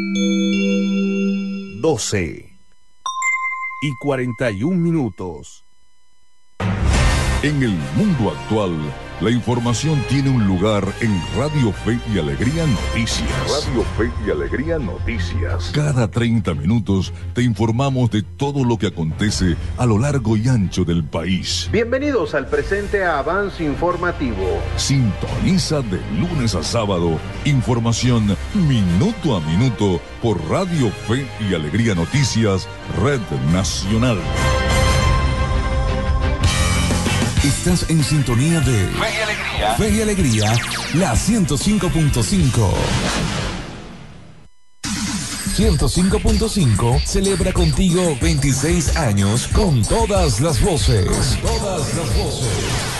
12:41. En el mundo actual, la información tiene un lugar en Radio Fe y Alegría Noticias. Radio Fe y Alegría Noticias. Cada 30 minutos te informamos de todo lo que acontece a lo largo y ancho del país. Bienvenidos al presente avance informativo. Sintoniza de lunes a sábado información minuto a minuto por Radio Fe y Alegría Noticias, Red Nacional. Estás en sintonía de Fe y Alegría. Fe y Alegría, la 105.5. 105.5 celebra contigo 26 años con todas las voces. Con todas las voces.